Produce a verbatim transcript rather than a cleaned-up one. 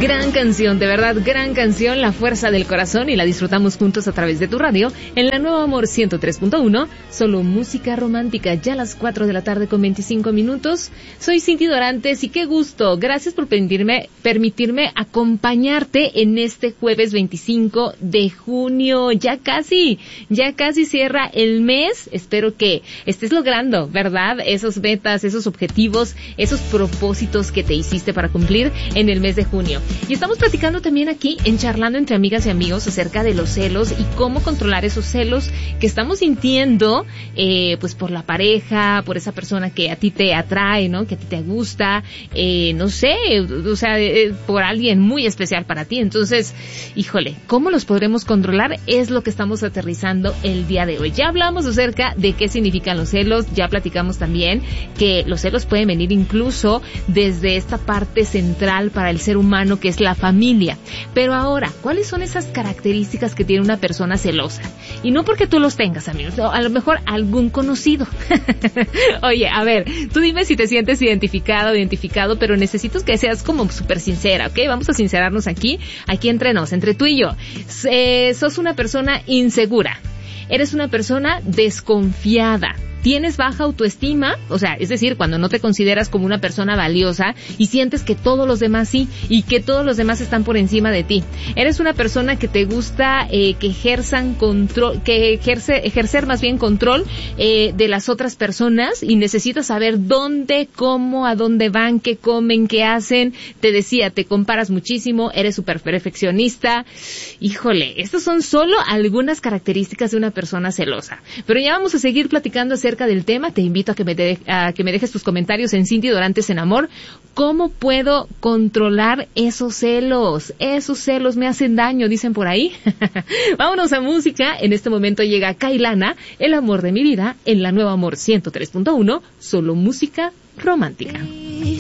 Gran canción, de verdad, gran canción, La Fuerza del Corazón, y la disfrutamos juntos a través de tu radio, en la Nueva Amor ciento tres punto uno, solo música romántica, ya a las cuatro de la tarde con veinticinco minutos. Soy Cindy Dorantes y qué gusto, gracias por permitirme, permitirme acompañarte en este jueves veinticinco de junio, ya casi, ya casi cierra el mes. Espero que estés logrando, ¿verdad?, esos metas, esos objetivos, esos propósitos que te hiciste para cumplir en el mes de junio. Y estamos platicando también aquí en Charlando entre Amigas y Amigos acerca de los celos y cómo controlar esos celos que estamos sintiendo, eh, pues por la pareja, por esa persona que a ti te atrae, ¿no?, que a ti te gusta, eh, no sé, o sea, eh, por alguien muy especial para ti. Entonces, híjole, ¿cómo los podremos controlar? Es lo que estamos aterrizando el día de hoy. Ya hablamos acerca de qué significan los celos, ya platicamos también que los celos pueden venir incluso desde esta parte central para el ser humano, que es la familia. Pero ahora, ¿cuáles son esas características que tiene una persona celosa? Y no porque tú los tengas, amigos, no, a lo mejor algún conocido. Oye, a ver, tú dime si te sientes identificado, identificado, pero necesito que seas como súper sincera, ¿ok? Vamos a sincerarnos aquí, aquí entre nos, entre tú y yo. Eh, sos una persona insegura, eres una persona desconfiada, tienes baja autoestima, o sea, es decir, cuando no te consideras como una persona valiosa y sientes que todos los demás sí, y que todos los demás están por encima de ti. Eres una persona que te gusta eh, que ejerzan control, que ejerce, ejercer más bien control eh, de las otras personas, y necesitas saber dónde, cómo, a dónde van, qué comen, qué hacen. Te decía, te comparas muchísimo, eres súper perfeccionista. Híjole, estas son solo algunas características de una persona celosa. Pero ya vamos a seguir platicando acerca del tema. Te invito a que me de, a que me dejes tus comentarios en Cindy Dorantes en Amor. ¿Cómo puedo controlar esos celos? Esos celos me hacen daño, dicen por ahí. Vámonos a música. En este momento llega Kailana, El amor de mi vida, en la Nueva Amor ciento tres punto uno, solo música romántica.